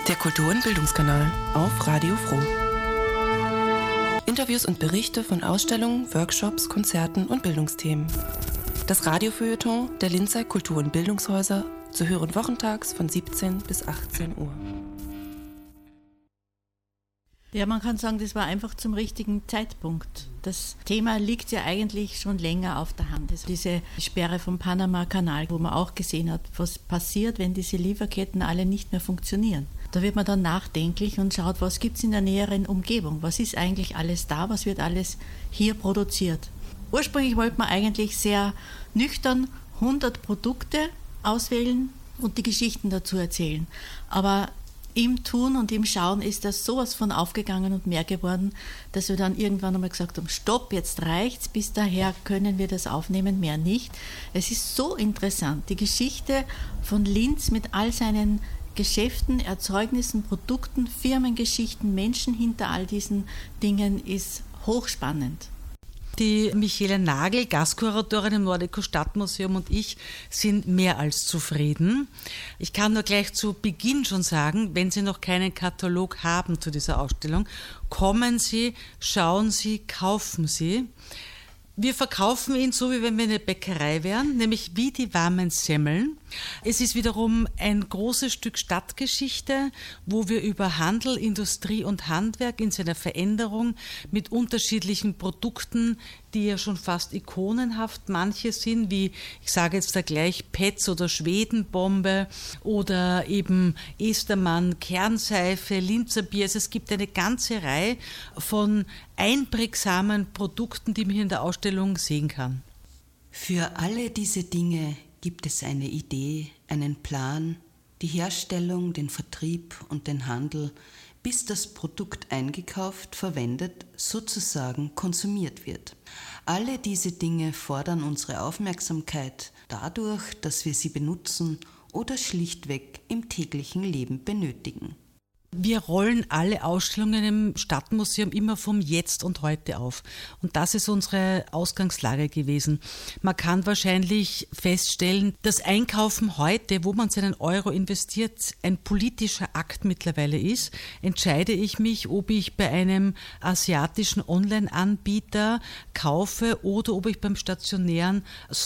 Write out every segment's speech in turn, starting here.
Der Kultur- und Bildungskanal auf Radio Froh. Interviews und Berichte von Ausstellungen, Workshops, Konzerten und Bildungsthemen. Das Radiofeuilleton der Linzer Kultur- und Bildungshäuser zu hören wochentags von 17 bis 18 Uhr. Ja, man kann sagen, das war einfach zum richtigen Zeitpunkt. Das Thema liegt ja eigentlich schon länger auf der Hand. Also diese Sperre vom Panama-Kanal, wo man auch gesehen hat, was passiert, wenn diese Lieferketten alle nicht mehr funktionieren. Da wird man dann nachdenklich und schaut, was gibt es in der näheren Umgebung? Was ist eigentlich alles da? Was wird alles hier produziert? Ursprünglich wollte man eigentlich sehr nüchtern 100 Produkte auswählen und die Geschichten dazu erzählen. Aber im Tun und im Schauen ist das sowas von aufgegangen und mehr geworden, dass wir dann irgendwann einmal gesagt haben, stopp, jetzt reicht's, bis daher können wir das aufnehmen, mehr nicht. Es ist so interessant, die Geschichte von Linz mit all seinen Geschäften, Erzeugnissen, Produkten, Firmengeschichten, Menschen hinter all diesen Dingen ist hochspannend. Die Michele Nagel, Gastkuratorin im Nordico Stadtmuseum, und ich sind mehr als zufrieden. Ich kann nur gleich zu Beginn schon sagen, wenn Sie noch keinen Katalog haben zu dieser Ausstellung, kommen Sie, schauen Sie, kaufen Sie. Wir verkaufen ihn so, wie wenn wir eine Bäckerei wären, nämlich wie die warmen Semmeln. Es ist wiederum ein großes Stück Stadtgeschichte, wo wir über Handel, Industrie und Handwerk in seiner Veränderung mit unterschiedlichen Produkten, die ja schon fast ikonenhaft manche sind, wie, ich sage jetzt da gleich, Petz oder Schwedenbombe oder eben Estermann, Kernseife, Linzer Bier. Also es gibt eine ganze Reihe von einprägsamen Produkten, die man hier in der Ausstellung sehen kann. Für alle diese Dinge gibt es eine Idee, einen Plan, die Herstellung, den Vertrieb und den Handel, bis das Produkt eingekauft, verwendet, sozusagen konsumiert wird. Alle diese Dinge fordern unsere Aufmerksamkeit dadurch, dass wir sie benutzen oder schlichtweg im täglichen Leben benötigen. Wir rollen alle Ausstellungen im Stadtmuseum immer vom Jetzt und Heute auf. Und das ist unsere Ausgangslage gewesen. Man kann wahrscheinlich feststellen, das Einkaufen heute, wo man seinen Euro investiert, ein politischer Akt mittlerweile ist. Entscheide ich mich, ob ich bei einem asiatischen Online-Anbieter kaufe oder ob ich beim stationären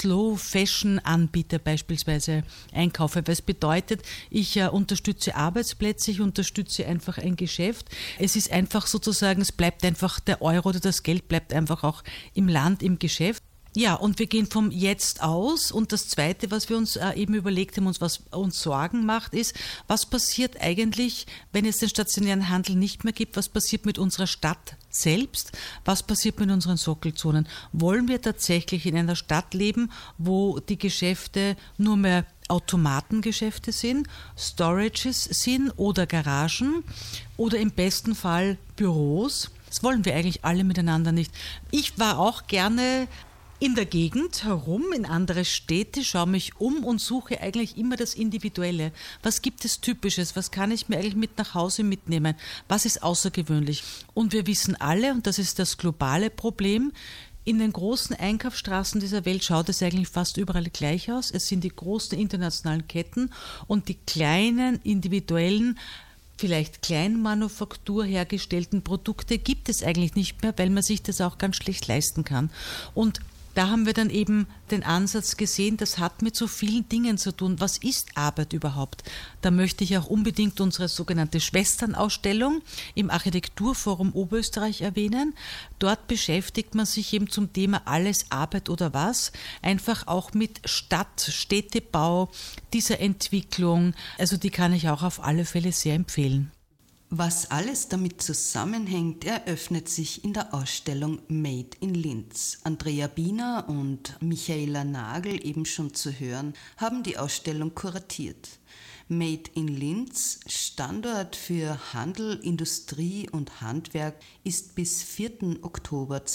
Slow-Fashion-Anbieter beispielsweise einkaufe. Weil es bedeutet, ich unterstütze Arbeitsplätze, ich unterstütze einfach ein Geschäft. Es ist einfach sozusagen, es bleibt einfach der Euro oder das Geld bleibt einfach auch im Land, im Geschäft. Ja, und wir gehen vom Jetzt aus. Und das Zweite, was wir uns eben überlegt haben und was uns Sorgen macht, ist, was passiert eigentlich, wenn es den stationären Handel nicht mehr gibt? Was passiert mit unserer Stadt selbst? Was passiert mit unseren Sockelzonen? Wollen wir tatsächlich in einer Stadt leben, wo die Geschäfte nur mehr Automatengeschäfte sind, Storages sind oder Garagen oder im besten Fall Büros? Das wollen wir eigentlich alle miteinander nicht. Ich war auch gerne in der Gegend herum, in andere Städte, schaue mich um und suche eigentlich immer das Individuelle. Was gibt es Typisches? Was kann ich mir eigentlich mit nach Hause mitnehmen? Was ist außergewöhnlich? Und wir wissen alle, und das ist das globale Problem, in den großen Einkaufsstraßen dieser Welt schaut es eigentlich fast überall gleich aus. Es sind die großen internationalen Ketten und die kleinen, individuellen, vielleicht Kleinmanufaktur hergestellten Produkte gibt es eigentlich nicht mehr, weil man sich das auch ganz schlecht leisten kann. Und da haben wir dann eben den Ansatz gesehen, das hat mit so vielen Dingen zu tun. Was ist Arbeit überhaupt? Da möchte ich auch unbedingt unsere sogenannte Schwesternausstellung im Architekturforum Oberösterreich erwähnen. Dort beschäftigt man sich eben zum Thema Alles Arbeit oder was? Einfach auch mit Stadt, Städtebau, dieser Entwicklung. Also die kann ich auch auf alle Fälle sehr empfehlen. Was alles damit zusammenhängt, eröffnet sich in der Ausstellung Made in Linz. Andrea Biener und Michaela Nagel, eben schon zu hören, haben die Ausstellung kuratiert. Made in Linz, Standort für Handel, Industrie und Handwerk, ist bis 4. Oktober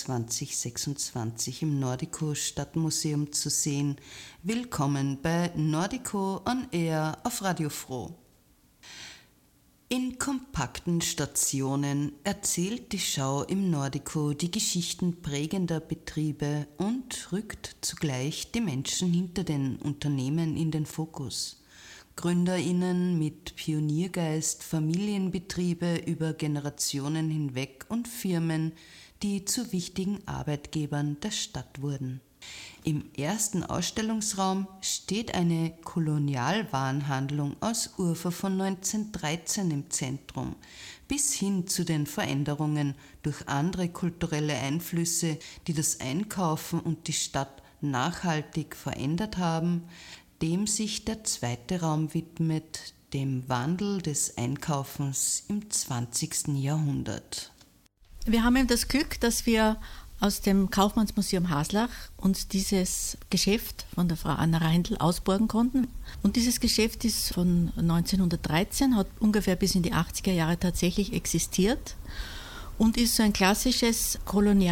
2026 im Nordico Stadtmuseum zu sehen. Willkommen bei Nordico on Air auf Radio Froh. In kompakten Stationen erzählt die Schau im Nordico die Geschichten prägender Betriebe und rückt zugleich die Menschen hinter den Unternehmen in den Fokus. GründerInnen mit Pioniergeist, Familienbetriebe über Generationen hinweg und Firmen, die zu wichtigen Arbeitgebern der Stadt wurden. Im ersten Ausstellungsraum steht eine Kolonialwarenhandlung aus Urfa von 1913 im Zentrum, bis hin zu den Veränderungen durch andere kulturelle Einflüsse, die das Einkaufen und die Stadt nachhaltig verändert haben, dem sich der zweite Raum widmet, dem Wandel des Einkaufens im 20. Jahrhundert. Wir haben eben das Glück, dass wir aus dem Kaufmannsmuseum Haslach uns dieses Geschäft von der Frau Anna Reindl ausborgen konnten. Und dieses Geschäft ist von 1913, hat ungefähr bis in die 80er Jahre tatsächlich existiert und ist so ein klassisches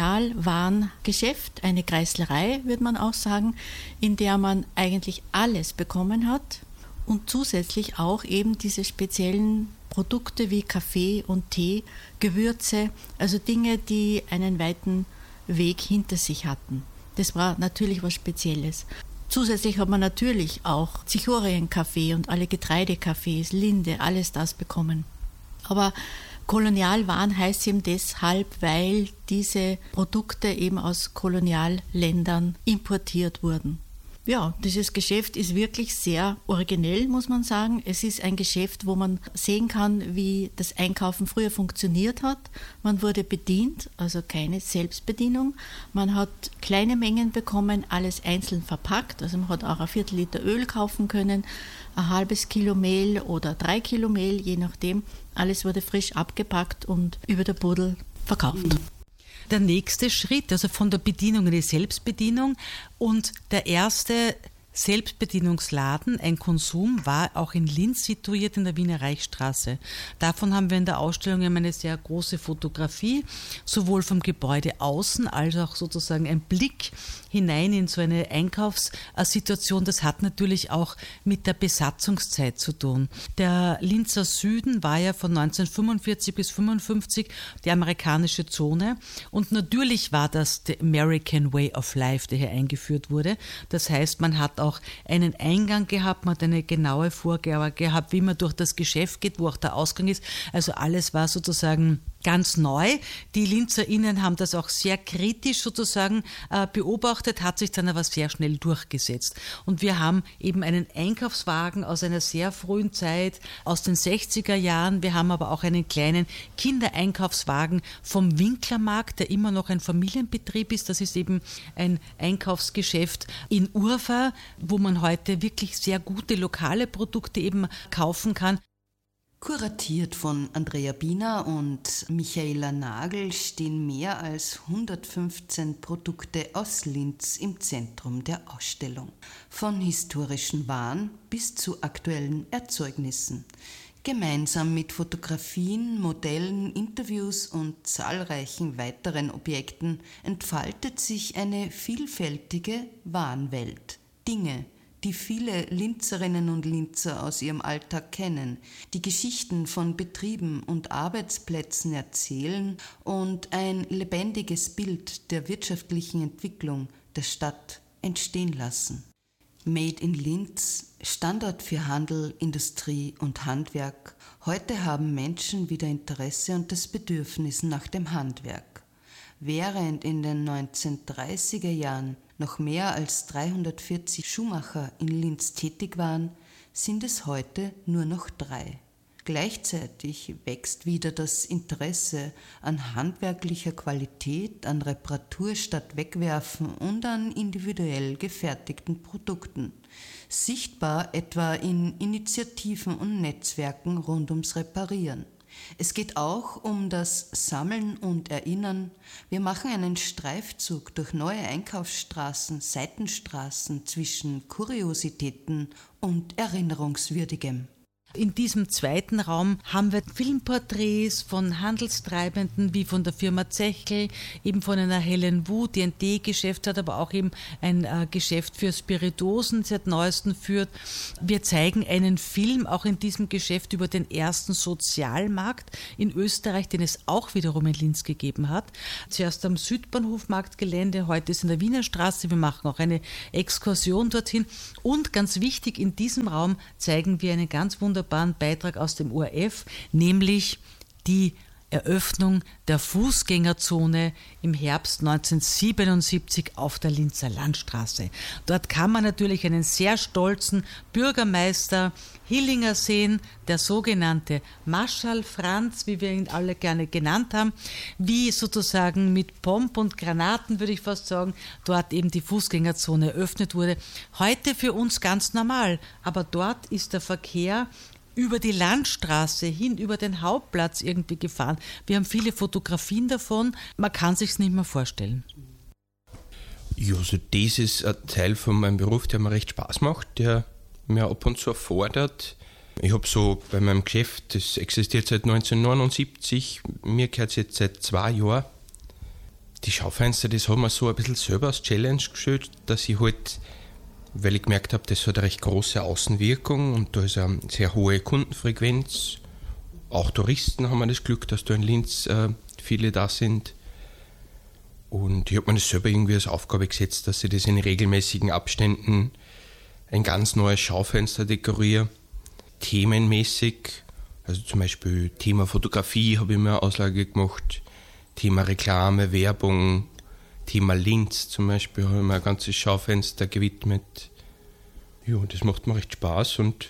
Kolonialwarengeschäft, eine Kreislerei, würde man auch sagen, in der man eigentlich alles bekommen hat und zusätzlich auch eben diese speziellen Produkte wie Kaffee und Tee, Gewürze, also Dinge, die einen weiten Weg hinter sich hatten. Das war natürlich was Spezielles. Zusätzlich hat man natürlich auch Zichorienkaffee und alle Getreidekaffees, Linde, alles das bekommen. Aber Kolonialwaren heißt eben deshalb, weil diese Produkte eben aus Kolonialländern importiert wurden. Ja, dieses Geschäft ist wirklich sehr originell, muss man sagen. Es ist ein Geschäft, wo man sehen kann, wie das Einkaufen früher funktioniert hat. Man wurde bedient, also keine Selbstbedienung. Man hat kleine Mengen bekommen, alles einzeln verpackt. Also man hat auch ein Viertel Liter Öl kaufen können, ein halbes Kilo Mehl oder 3 Kilo Mehl, je nachdem. Alles wurde frisch abgepackt und über der Buddel verkauft. Der nächste Schritt, also von der Bedienung in die Selbstbedienung, und der erste Selbstbedienungsladen, ein Konsum, war auch in Linz situiert in der Wiener Reichsstraße. Davon haben wir in der Ausstellung eine sehr große Fotografie, sowohl vom Gebäude außen als auch sozusagen ein Blick hinein in so eine Einkaufssituation. Das hat natürlich auch mit der Besatzungszeit zu tun. Der Linzer Süden war ja von 1945 bis 1955 die amerikanische Zone und natürlich war das the American Way of Life, der hier eingeführt wurde. Das heißt, man hat auch einen Eingang gehabt, man hat eine genaue Vorgabe gehabt, wie man durch das Geschäft geht, wo auch der Ausgang ist. Also alles war sozusagen ganz neu. Die LinzerInnen haben das auch sehr kritisch sozusagen beobachtet, hat sich dann aber sehr schnell durchgesetzt. Und wir haben eben einen Einkaufswagen aus einer sehr frühen Zeit, aus den 60er Jahren. Wir haben aber auch einen kleinen Kindereinkaufswagen vom Winklermarkt, der immer noch ein Familienbetrieb ist. Das ist eben ein Einkaufsgeschäft in Urfa, wo man heute wirklich sehr gute lokale Produkte eben kaufen kann. Kuratiert von Andrea Biener und Michaela Nagel stehen mehr als 115 Produkte aus Linz im Zentrum der Ausstellung. Von historischen Waren bis zu aktuellen Erzeugnissen. Gemeinsam mit Fotografien, Modellen, Interviews und zahlreichen weiteren Objekten entfaltet sich eine vielfältige Warenwelt. Dinge, die viele Linzerinnen und Linzer aus ihrem Alltag kennen, die Geschichten von Betrieben und Arbeitsplätzen erzählen und ein lebendiges Bild der wirtschaftlichen Entwicklung der Stadt entstehen lassen. Made in Linz, Standort für Handel, Industrie und Handwerk. Heute haben Menschen wieder Interesse und das Bedürfnis nach dem Handwerk. Während in den 1930er Jahren noch mehr als 340 Schuhmacher in Linz tätig waren, sind es heute nur noch 3. Gleichzeitig wächst wieder das Interesse an handwerklicher Qualität, an Reparatur statt Wegwerfen und an individuell gefertigten Produkten. Sichtbar etwa in Initiativen und Netzwerken rund ums Reparieren. Es geht auch um das Sammeln und Erinnern. Wir machen einen Streifzug durch neue Einkaufsstraßen, Seitenstraßen zwischen Kuriositäten und Erinnerungswürdigem. In diesem zweiten Raum haben wir Filmporträts von Handelstreibenden wie von der Firma Zechel, eben von einer Helen Wu, die ein Teegeschäft hat, aber auch eben ein Geschäft für Spirituosen seit neuestem führt. Wir zeigen einen Film auch in diesem Geschäft über den ersten Sozialmarkt in Österreich, den es auch wiederum in Linz gegeben hat. Zuerst am Südbahnhofmarktgelände, heute ist in der Wiener Straße. Wir machen auch eine Exkursion dorthin. Und ganz wichtig, in diesem Raum zeigen wir einen ganz wunderbaren Beitrag aus dem ORF, nämlich die Eröffnung der Fußgängerzone im Herbst 1977 auf der Linzer Landstraße. Dort kann man natürlich einen sehr stolzen Bürgermeister Hillinger sehen, der sogenannte Marschall Franz, wie wir ihn alle gerne genannt haben, wie sozusagen mit Pomp und Granaten, würde ich fast sagen, dort eben die Fußgängerzone eröffnet wurde. Heute für uns ganz normal, aber dort ist der Verkehr über die Landstraße hin, über den Hauptplatz irgendwie gefahren. Wir haben viele Fotografien davon. Man kann es sich nicht mehr vorstellen. Ja, also das ist ein Teil von meinem Beruf, der mir recht Spaß macht, der mir ab und zu erfordert. Ich habe so bei meinem Geschäft, das existiert seit 1979, mir gehört es jetzt seit 2 Jahren. Die Schaufenster, das haben wir so ein bisschen selber als Challenge gestellt, dass ich halt, weil ich gemerkt habe, das hat eine recht große Außenwirkung und da ist eine sehr hohe Kundenfrequenz. Auch Touristen haben wir das Glück, dass da in Linz viele da sind. Und ich habe mir das selber irgendwie als Aufgabe gesetzt, dass ich das in regelmäßigen Abständen ein ganz neues Schaufenster dekoriere, themenmäßig. Also zum Beispiel Thema Fotografie habe ich mir eine Auslage gemacht, Thema Reklame, Werbung, Thema Linz zum Beispiel habe ich mir ein ganzes Schaufenster gewidmet. Ja, das macht mir recht Spaß und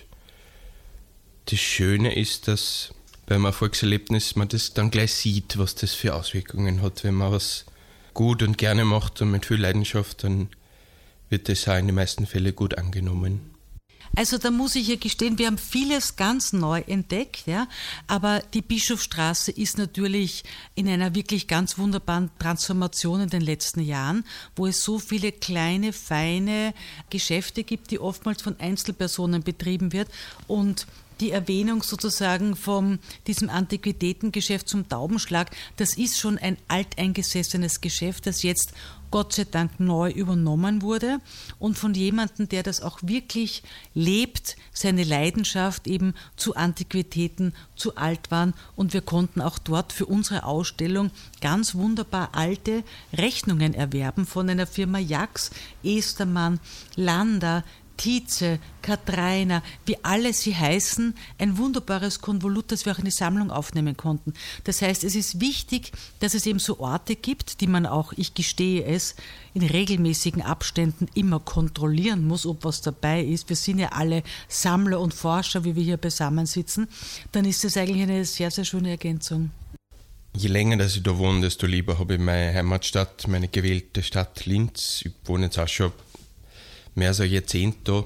das Schöne ist, dass beim Erfolgserlebnis man das dann gleich sieht, was das für Auswirkungen hat. Wenn man was gut und gerne macht und mit viel Leidenschaft, dann wird das auch in den meisten Fällen gut angenommen. Also da muss ich ja gestehen, wir haben vieles ganz neu entdeckt, ja, aber die Bischofsstraße ist natürlich in einer wirklich ganz wunderbaren Transformation in den letzten Jahren, wo es so viele kleine, feine Geschäfte gibt, die oftmals von Einzelpersonen betrieben wird und die Erwähnung sozusagen von diesem Antiquitätengeschäft zum Taubenschlag, das ist schon ein alteingesessenes Geschäft, das jetzt Gott sei Dank neu übernommen wurde und von jemandem, der das auch wirklich lebt, seine Leidenschaft eben zu Antiquitäten, zu Altwaren, und wir konnten auch dort für unsere Ausstellung ganz wunderbar alte Rechnungen erwerben von einer Firma Jax, Estermann, Lander, Tietze, Katreiner, wie alle sie heißen, ein wunderbares Konvolut, das wir auch in die Sammlung aufnehmen konnten. Das heißt, es ist wichtig, dass es eben so Orte gibt, die man auch, ich gestehe es, in regelmäßigen Abständen immer kontrollieren muss, ob was dabei ist. Wir sind ja alle Sammler und Forscher, wie wir hier beisammen sitzen. Dann ist das eigentlich eine sehr, sehr schöne Ergänzung. Je länger dass ich da wohne, desto lieber habe ich meine Heimatstadt, meine gewählte Stadt Linz. Ich wohne jetzt auch schon mehr als ein Jahrzehnt da.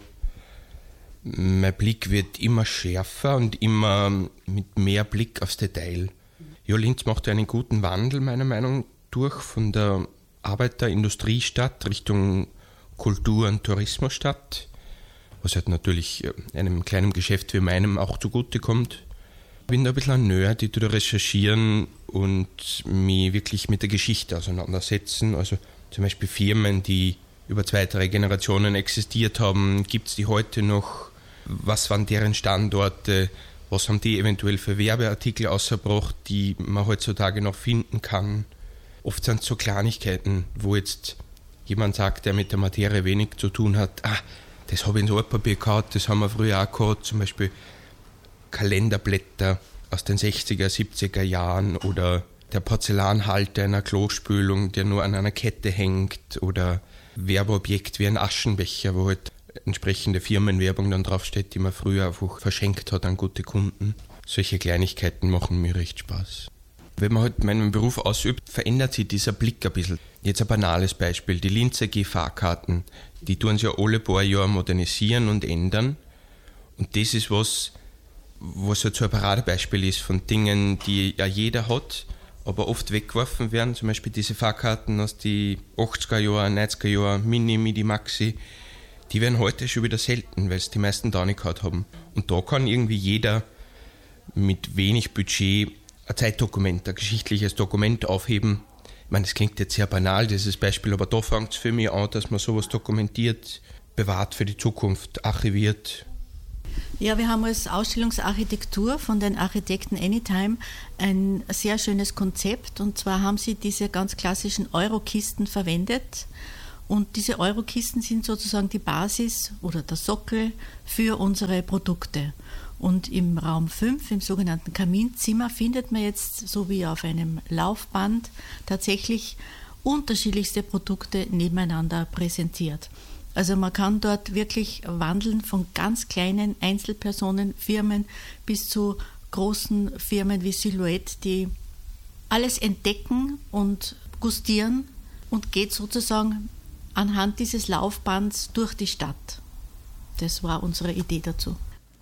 Mein Blick wird immer schärfer und immer mit mehr Blick aufs Detail. Ja, Linz macht einen guten Wandel, meiner Meinung nach, durch von der Arbeiter-Industriestadt Richtung Kultur- und Tourismusstadt, was halt natürlich einem kleinen Geschäft wie meinem auch zugutekommt. Ich bin da ein bisschen ein Nerd, ich tue da recherchieren und mich wirklich mit der Geschichte auseinandersetzen. Also zum Beispiel Firmen, die über 2-3 Generationen existiert haben, gibt es die heute noch? Was waren deren Standorte? Was haben die eventuell für Werbeartikel ausgebracht, die man heutzutage noch finden kann? Oft sind es so Kleinigkeiten, wo jetzt jemand sagt, der mit der Materie wenig zu tun hat, das habe ich ins Altpapier gehabt, das haben wir früher auch gehabt, zum Beispiel Kalenderblätter aus den 60er, 70er Jahren oder der Porzellanhalter einer Klospülung, der nur an einer Kette hängt, oder Werbeobjekt wie ein Aschenbecher, wo halt entsprechende Firmenwerbung dann draufsteht, die man früher einfach verschenkt hat an gute Kunden. Solche Kleinigkeiten machen mir recht Spaß. Wenn man halt meinen Beruf ausübt, verändert sich dieser Blick ein bisschen. Jetzt ein banales Beispiel, die Linzer G-Fahrkarten, die tun sich ja alle paar Jahre modernisieren und ändern. Und das ist was halt so ein Paradebeispiel ist von Dingen, die ja jeder hat, aber oft weggeworfen werden, zum Beispiel diese Fahrkarten aus den 80er Jahren, 90er Jahren, Mini, Maxi, die werden heute schon wieder selten, weil es die meisten da nicht gehabt haben. Und da kann irgendwie jeder mit wenig Budget ein Zeitdokument, ein geschichtliches Dokument aufheben. Ich meine, das klingt jetzt sehr banal, dieses Beispiel, aber da fängt es für mich an, dass man sowas dokumentiert, bewahrt für die Zukunft, archiviert. Ja, wir haben als Ausstellungsarchitektur von den Architekten Anytime ein sehr schönes Konzept. Und zwar haben sie diese ganz klassischen Eurokisten verwendet. Und diese Eurokisten sind sozusagen die Basis oder der Sockel für unsere Produkte. Und im Raum 5, im sogenannten Kaminzimmer, findet man jetzt, so wie auf einem Laufband, tatsächlich unterschiedlichste Produkte nebeneinander präsentiert. Also man kann dort wirklich wandeln von ganz kleinen Einzelpersonen, Firmen bis zu großen Firmen wie Silhouette, die alles entdecken und gustieren und geht sozusagen anhand dieses Laufbands durch die Stadt. Das war unsere Idee dazu.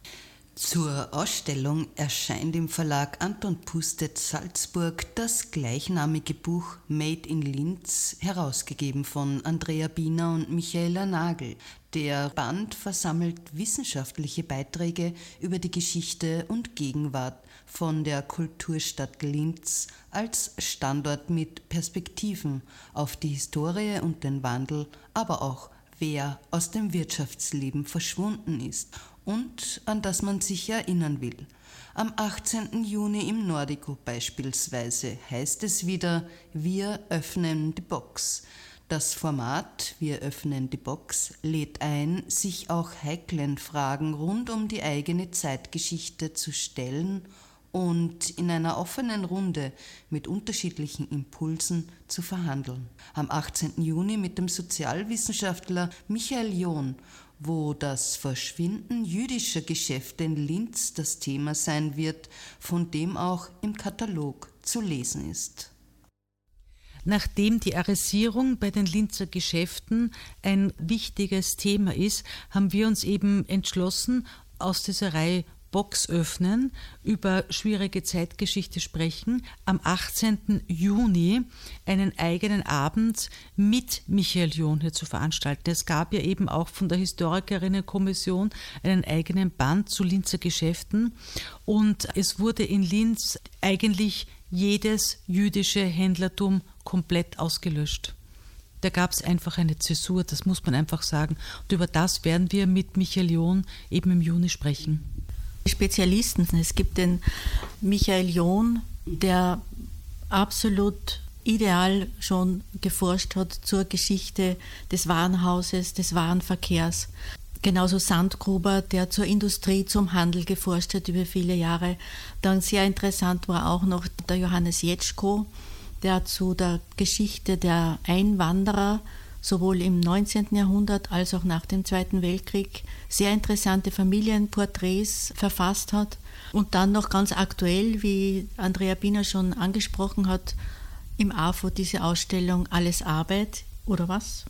Zur Ausstellung erscheint im Verlag Anton Pustet Salzburg das gleichnamige Buch Made in Linz, herausgegeben von Andrea Biener und Michaela Nagel. Der Band versammelt wissenschaftliche Beiträge über die Geschichte und Gegenwart von der Kulturstadt Linz als Standort mit Perspektiven auf die Historie und den Wandel, aber auch wer aus dem Wirtschaftsleben verschwunden ist und an das man sich erinnern will. Am 18. Juni im Nordico beispielsweise heißt es wieder Wir öffnen die Box. Das Format Wir öffnen die Box lädt ein, sich auch heiklen Fragen rund um die eigene Zeitgeschichte zu stellen und in einer offenen Runde mit unterschiedlichen Impulsen zu verhandeln. Am 18. Juni mit dem Sozialwissenschaftler Michael John, wo das Verschwinden jüdischer Geschäfte in Linz das Thema sein wird, von dem auch im Katalog zu lesen ist. Nachdem die Arisierung bei den Linzer Geschäften ein wichtiges Thema ist, haben wir uns eben entschlossen, aus dieser Reihe Box öffnen, über schwierige Zeitgeschichte sprechen, am 18. Juni einen eigenen Abend mit Michael John hier zu veranstalten. Es gab ja eben auch von der Historikerinnenkommission einen eigenen Band zu Linzer Geschäften und es wurde in Linz eigentlich jedes jüdische Händlertum komplett ausgelöscht. Da gab es einfach eine Zäsur, das muss man einfach sagen. Und über das werden wir mit Michael John eben im Juni sprechen. Spezialisten. Es gibt den Michael John, der absolut ideal schon geforscht hat zur Geschichte des Warenhauses, des Warenverkehrs. Genauso Sandgruber, der zur Industrie, zum Handel geforscht hat über viele Jahre. Dann sehr interessant war auch noch der Johannes Jetschko, der zu der Geschichte der Einwanderer sowohl im 19. Jahrhundert als auch nach dem Zweiten Weltkrieg sehr interessante Familienporträts verfasst hat. Und dann noch ganz aktuell, wie Andrea Biener schon angesprochen hat, im AFO diese Ausstellung Alles Arbeit, oder was?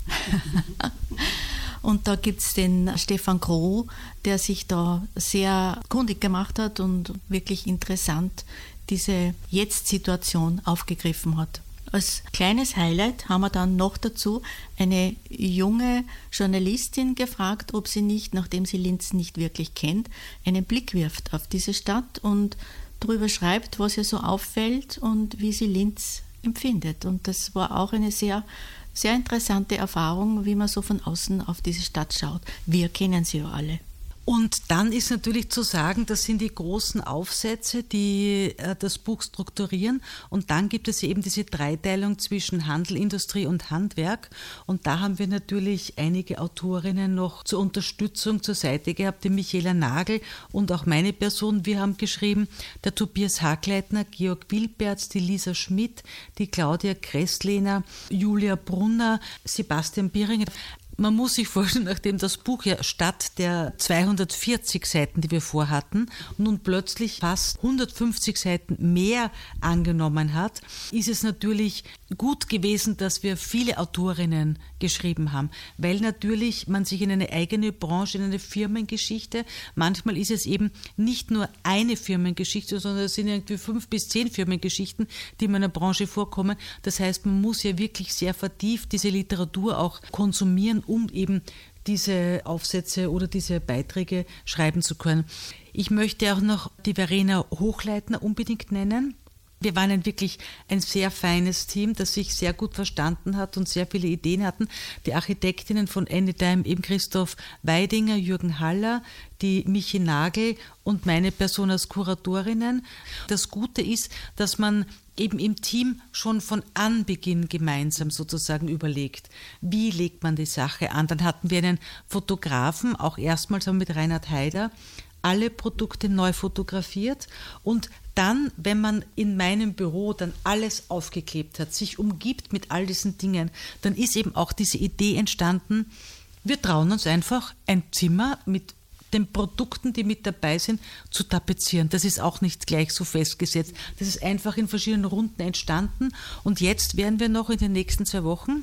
Und da gibt es den Stefan Groh, der sich da sehr kundig gemacht hat und wirklich interessant diese Jetzt-Situation aufgegriffen hat. Als kleines Highlight haben wir dann noch dazu eine junge Journalistin gefragt, ob sie nicht, nachdem sie Linz nicht wirklich kennt, einen Blick wirft auf diese Stadt und darüber schreibt, was ihr so auffällt und wie sie Linz empfindet. Und das war auch eine sehr, sehr interessante Erfahrung, wie man so von außen auf diese Stadt schaut. Wir kennen sie ja alle. Und dann ist natürlich zu sagen, das sind die großen Aufsätze, die das Buch strukturieren. Und dann gibt es eben diese Dreiteilung zwischen Handel, Industrie und Handwerk. Und da haben wir natürlich einige Autorinnen noch zur Unterstützung zur Seite gehabt, die Michaela Nagel und auch meine Person. Wir haben geschrieben, der Tobias Hagleitner, Georg Wilpertz, die Lisa Schmidt, die Claudia Kresslehner, Julia Brunner, Sebastian Bieringer. Man muss sich vorstellen, nachdem das Buch ja statt der 240 Seiten, die wir vorhatten, nun plötzlich fast 150 Seiten mehr angenommen hat, ist es natürlich gut gewesen, dass wir viele Autorinnen geschrieben haben, weil natürlich man sich in eine eigene Branche, in eine Firmengeschichte, manchmal ist es eben nicht nur eine Firmengeschichte, sondern es sind irgendwie 5 bis 10 Firmengeschichten, die in einer Branche vorkommen. Das heißt, man muss ja wirklich sehr vertieft diese Literatur auch konsumieren, um eben diese Aufsätze oder diese Beiträge schreiben zu können. Ich möchte auch noch die Verena Hochleitner unbedingt nennen. Wir waren wirklich ein sehr feines Team, das sich sehr gut verstanden hat und sehr viele Ideen hatten. Die Architektinnen von Anytime, eben Christoph Weidinger, Jürgen Haller, die Michi Nagel und meine Person als Kuratorinnen. Das Gute ist, dass man eben im Team schon von Anbeginn gemeinsam sozusagen überlegt, wie legt man die Sache an. Dann hatten wir einen Fotografen, auch erstmals mit Reinhard Haider, alle Produkte neu fotografiert und dann, wenn man in meinem Büro dann alles aufgeklebt hat, sich umgibt mit all diesen Dingen, dann ist eben auch diese Idee entstanden, wir trauen uns einfach ein Zimmer mit den Produkten, die mit dabei sind, zu tapezieren. Das ist auch nicht gleich so festgesetzt. Das ist einfach in verschiedenen Runden entstanden und jetzt werden wir noch in den nächsten 2 Wochen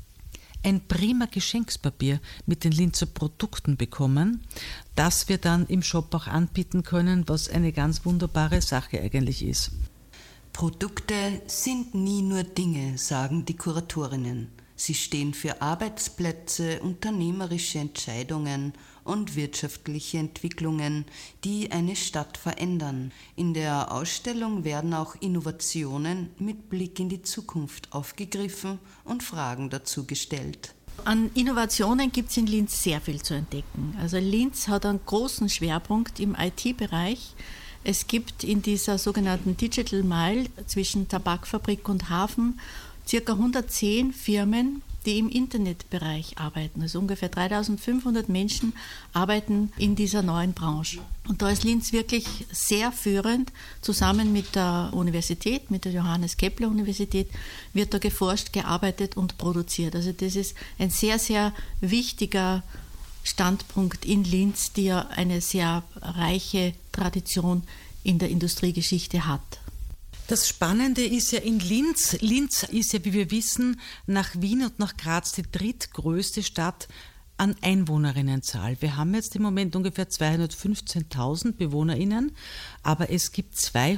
ein prima Geschenkspapier mit den Linzer Produkten bekommen, das wir dann im Shop auch anbieten können, was eine ganz wunderbare Sache eigentlich ist. Produkte sind nie nur Dinge, sagen die Kuratorinnen. Sie stehen für Arbeitsplätze, unternehmerische Entscheidungen und wirtschaftliche Entwicklungen, die eine Stadt verändern. In der Ausstellung werden auch Innovationen mit Blick in die Zukunft aufgegriffen und Fragen dazu gestellt. An Innovationen gibt es in Linz sehr viel zu entdecken. Also Linz hat einen großen Schwerpunkt im IT-Bereich. Es gibt in dieser sogenannten Digital Mile zwischen Tabakfabrik und Hafen ca. 110 Firmen, die im Internetbereich arbeiten. Also ungefähr 3.500 Menschen arbeiten in dieser neuen Branche. Und da ist Linz wirklich sehr führend. Zusammen mit der Universität, mit der Johannes Kepler Universität, wird da geforscht, gearbeitet und produziert. Also das ist ein sehr, sehr wichtiger Standpunkt in Linz, die ja eine sehr reiche Tradition in der Industriegeschichte hat. Das Spannende ist ja in Linz. Linz ist ja, wie wir wissen, nach Wien und nach Graz die drittgrößte Stadt an Einwohnerinnenzahl. Wir haben jetzt im Moment ungefähr 215.000 BewohnerInnen, aber es gibt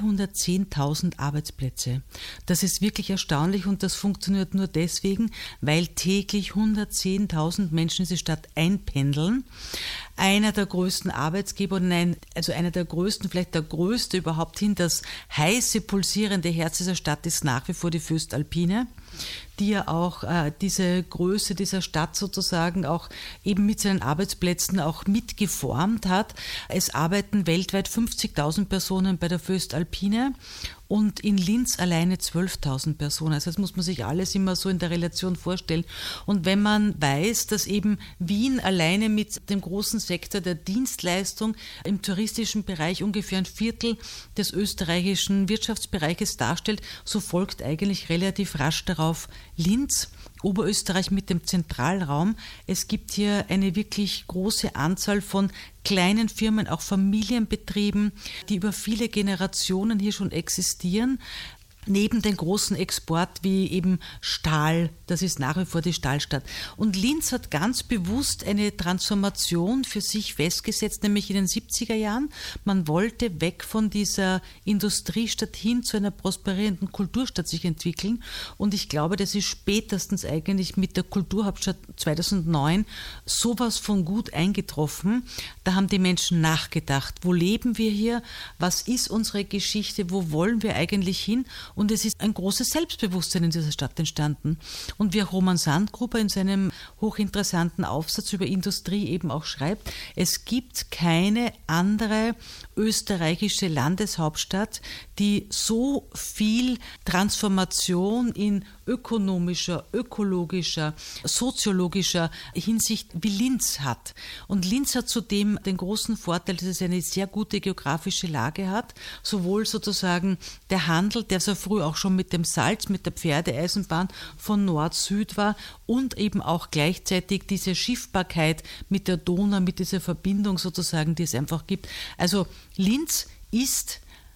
210.000 Arbeitsplätze. Das ist wirklich erstaunlich und das funktioniert nur deswegen, weil täglich 110.000 Menschen in diese Stadt einpendeln. Einer der größten Arbeitsgeber, also einer der größten, vielleicht der größte überhaupt hin, das heiße, pulsierende Herz dieser Stadt ist nach wie vor die Voestalpine, die ja auch diese Größe dieser Stadt sozusagen auch eben mit seinen Arbeitsplätzen auch mitgeformt hat. Es arbeiten weltweit 50.000 Personen bei der Voestalpine und in Linz alleine 12.000 Personen. Also das muss man sich alles immer so in der Relation vorstellen. Und wenn man weiß, dass eben Wien alleine mit dem großen Sektor der Dienstleistung im touristischen Bereich ungefähr ein Viertel des österreichischen Wirtschaftsbereiches darstellt, so folgt eigentlich relativ rasch darauf Linz, Oberösterreich mit dem Zentralraum. Es gibt hier eine wirklich große Anzahl von kleinen Firmen, auch Familienbetrieben, die über viele Generationen hier schon existieren. Neben den großen Export wie eben Stahl, das ist nach wie vor die Stahlstadt. Und Linz hat ganz bewusst eine Transformation für sich festgesetzt, nämlich in den 70er Jahren. Man wollte weg von dieser Industriestadt hin zu einer prosperierenden Kulturstadt sich entwickeln. Und ich glaube, das ist spätestens eigentlich mit der Kulturhauptstadt 2009 sowas von gut eingetroffen. Da haben die Menschen nachgedacht, wo leben wir hier, was ist unsere Geschichte, wo wollen wir eigentlich hin? Und es ist ein großes Selbstbewusstsein in dieser Stadt entstanden. Und wie Roman Sandgruber in seinem hochinteressanten Aufsatz über Industrie eben auch schreibt, es gibt keine andere österreichische Landeshauptstadt, die so viel Transformation in ökonomischer, ökologischer, soziologischer Hinsicht wie Linz hat. Und Linz hat zudem den großen Vorteil, dass es eine sehr gute geografische Lage hat, sowohl sozusagen der Handel, der so früh auch schon mit dem Salz, mit der Pferdeeisenbahn von Nord-Süd war und eben auch gleichzeitig diese Schiffbarkeit mit der Donau, mit dieser Verbindung sozusagen, die es einfach gibt. Also Linz ist,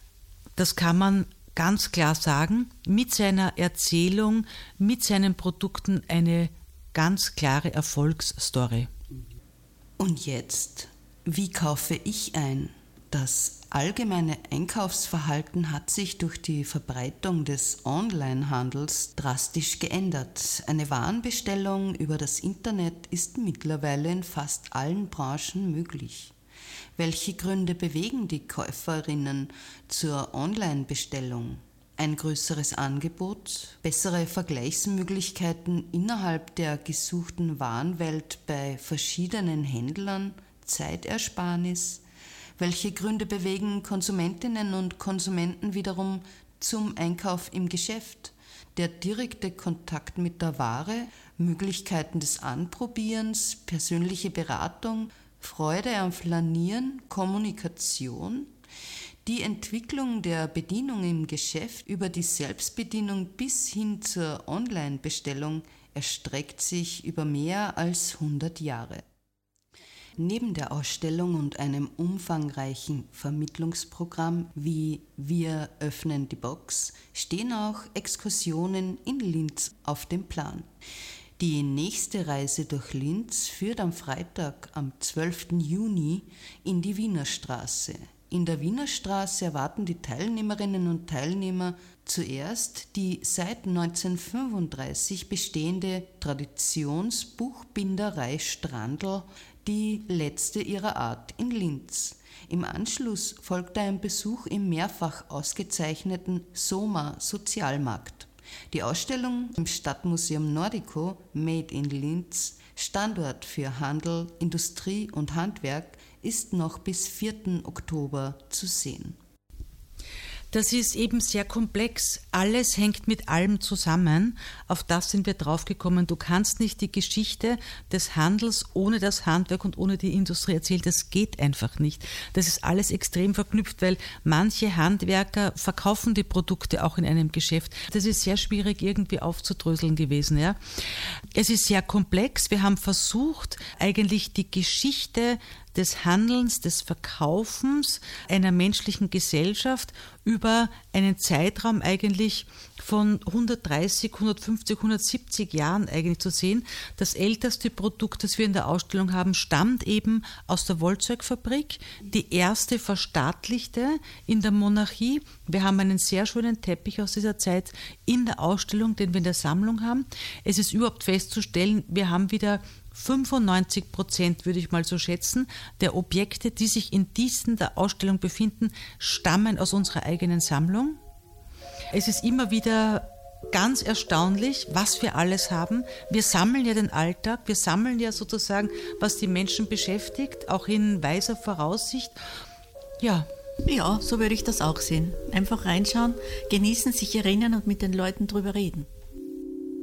das kann man ganz klar sagen, mit seiner Erzählung, mit seinen Produkten eine ganz klare Erfolgsstory. Und jetzt, wie kaufe ich ein? Das allgemeine Einkaufsverhalten hat sich durch die Verbreitung des Onlinehandels drastisch geändert. Eine Warenbestellung über das Internet ist mittlerweile in fast allen Branchen möglich. Welche Gründe bewegen die Käuferinnen zur Online-Bestellung? Ein größeres Angebot, bessere Vergleichsmöglichkeiten innerhalb der gesuchten Warenwelt bei verschiedenen Händlern, Zeitersparnis. Welche Gründe bewegen Konsumentinnen und Konsumenten wiederum zum Einkauf im Geschäft? Der direkte Kontakt mit der Ware, Möglichkeiten des Anprobierens, persönliche Beratung, Freude am Flanieren, Kommunikation. Die Entwicklung der Bedienung im Geschäft über die Selbstbedienung bis hin zur Online-Bestellung erstreckt sich über mehr als 100 Jahre. Neben der Ausstellung und einem umfangreichen Vermittlungsprogramm wie Wir öffnen die Box stehen auch Exkursionen in Linz auf dem Plan. Die nächste Reise durch Linz führt am Freitag, am 12. Juni, in die Wiener Straße. In der Wiener Straße erwarten die Teilnehmerinnen und Teilnehmer zuerst die seit 1935 bestehende Traditionsbuchbinderei Strandl, die letzte ihrer Art in Linz. Im Anschluss folgte ein Besuch im mehrfach ausgezeichneten SOMA Sozialmarkt. Die Ausstellung im Stadtmuseum Nordico Made in Linz, Standort für Handel, Industrie und Handwerk, ist noch bis 4. Oktober zu sehen. Das ist eben sehr komplex. Alles hängt mit allem zusammen. Auf das sind wir draufgekommen. Du kannst nicht die Geschichte des Handels ohne das Handwerk und ohne die Industrie erzählen. Das geht einfach nicht. Das ist alles extrem verknüpft, weil manche Handwerker verkaufen die Produkte auch in einem Geschäft. Das ist sehr schwierig irgendwie aufzudröseln gewesen. Ja. Es ist sehr komplex. Wir haben versucht, eigentlich die Geschichte des Handelns, des Verkaufens einer menschlichen Gesellschaft über einen Zeitraum eigentlich von 130, 150, 170 Jahren eigentlich zu sehen. Das älteste Produkt, das wir in der Ausstellung haben, stammt eben aus der Wollzeugfabrik, die erste verstaatlichte in der Monarchie. Wir haben einen sehr schönen Teppich aus dieser Zeit in der Ausstellung, den wir in der Sammlung haben. Es ist überhaupt festzustellen, wir haben wieder 95%, würde ich mal so schätzen, der Objekte, die sich in der Ausstellung befinden, stammen aus unserer eigenen Sammlung. Es ist immer wieder ganz erstaunlich, was wir alles haben. Wir sammeln ja den Alltag, wir sammeln ja sozusagen, was die Menschen beschäftigt, auch in weiser Voraussicht. Ja, so würde ich das auch sehen. Einfach reinschauen, genießen, sich erinnern und mit den Leuten drüber reden.